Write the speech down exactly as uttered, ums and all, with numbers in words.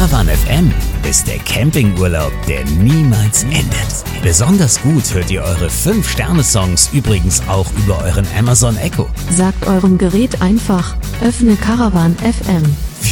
Caravan F M ist der Campingurlaub, der niemals endet. Besonders gut hört ihr eure fünf Sterne Songs übrigens auch über euren Amazon Echo. Sagt eurem Gerät einfach, öffne Caravan F M.